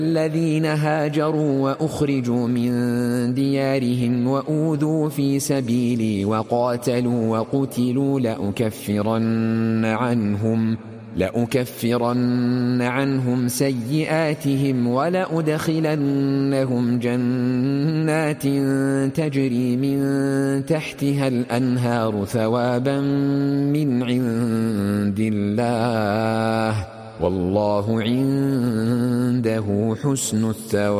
الذين هاجروا وأخرجوا من ديارهم وأوذوا في سبيلي وقاتلوا وقتلوا لأكفرن عنهم سيئاتهم ولأدخلنهم جنات تجري من تحتها الأنهار ثوابا من عند الله والله عنده حسن الثواب.